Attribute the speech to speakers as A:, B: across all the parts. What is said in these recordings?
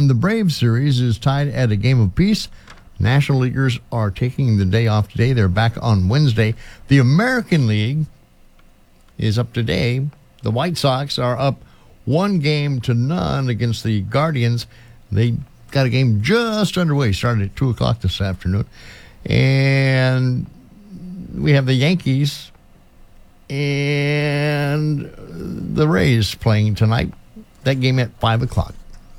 A: And the Braves series is tied at a game apiece. National Leaguers are taking the day off today. They're back on Wednesday. The American League is up today. The White Sox are up 1-0 against the Guardians. They got a game just underway, started at 2 o'clock this afternoon. And we have the Yankees and the Rays playing tonight. That game at 5 o'clock.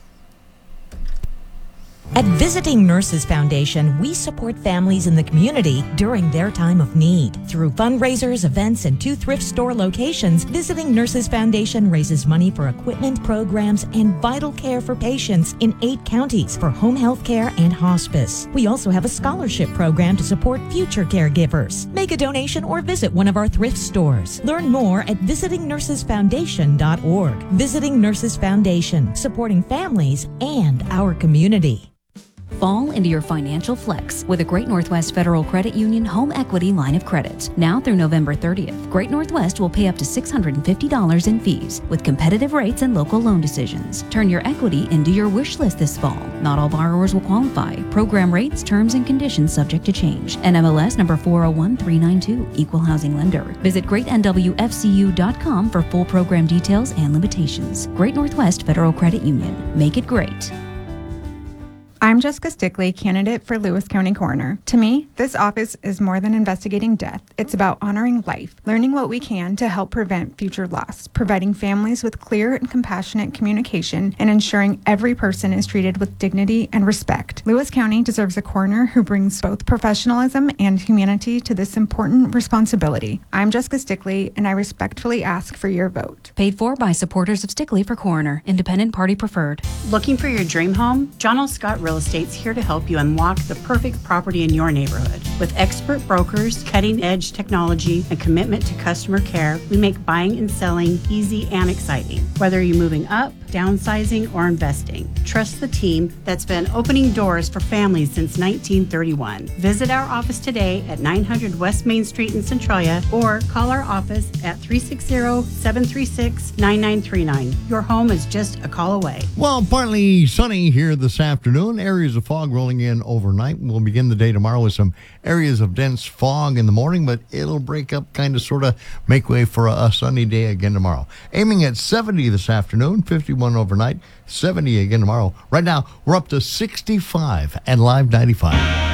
B: At Visiting Nurses Foundation, we support families in the community during their time of need. Through fundraisers, events, and 2 thrift store locations, Visiting Nurses Foundation raises money for equipment, programs, and vital care for patients in 8 counties for home health care and hospice. We also have a scholarship program to support future caregivers. Make a donation or visit one of our thrift stores. Learn more at visitingnursesfoundation.org. Visiting Nurses Foundation, supporting families and our community.
C: Fall into your financial flex with a Great Northwest Federal Credit Union home equity line of credit. Now through November 30th, Great Northwest will pay up to $650 in fees with competitive rates and local loan decisions. Turn your equity into your wish list this fall. Not all borrowers will qualify. Program rates, terms, and conditions subject to change. NMLS number 401392, Equal Housing Lender. Visit greatnwfcu.com for full program details and limitations. Great Northwest Federal Credit Union. Make it great.
D: I'm Jessica Stickley, candidate for Lewis County Coroner. To me, this office is more than investigating death. It's about honoring life, learning what we can to help prevent future loss, providing families with clear and compassionate communication, and ensuring every person is treated with dignity and respect. Lewis County deserves a coroner who brings both professionalism and humanity to this important responsibility. I'm Jessica Stickley, and I respectfully ask for your vote.
C: Paid for by supporters of Stickley for Coroner. Independent party preferred.
E: Looking for your dream home? John L. Scott Real Estate's here to help you unlock the perfect property in your neighborhood. With expert brokers, cutting-edge technology, and commitment to customer care, we make buying and selling easy and exciting. Whether you're moving up, downsizing, or investing, trust the team that's been opening doors for families since 1931. Visit our office today at 900 West Main Street in Centralia or call our office at 360-736-9939. Your home is just a call away.
A: Well, partly sunny here this afternoon. Areas of fog rolling in overnight. We'll begin the day tomorrow with some areas of dense fog in the morning, but it'll break up, kind of, sort of make way for a sunny day again tomorrow. Aiming at 70 this afternoon, 51 overnight, 70 again tomorrow. Right now, we're up to 65 at Live 95.